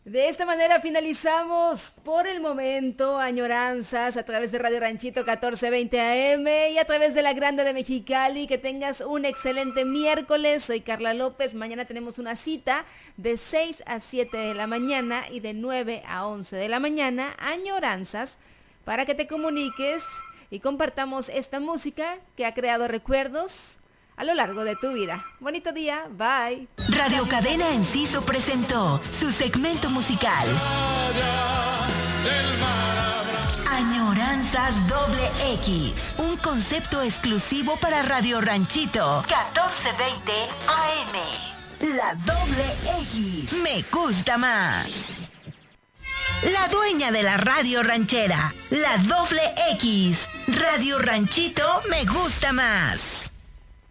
De esta manera finalizamos por el momento Añoranzas a través de Radio Ranchito 1420 AM y a través de La Grande de Mexicali. Que tengas un excelente miércoles. Soy Carla López. Mañana tenemos una cita de 6 a 7 de la mañana y de 9 a 11 de la mañana. Añoranzas, para que te comuniques y compartamos esta música que ha creado recuerdos a lo largo de tu vida. Bonito día, bye. Radio Cadena Enciso presentó su segmento musical Añoranzas Doble X, un concepto exclusivo para Radio Ranchito 1420 AM. La Doble X me gusta más. La dueña de la radio ranchera, la Doble X, Radio Ranchito me gusta más.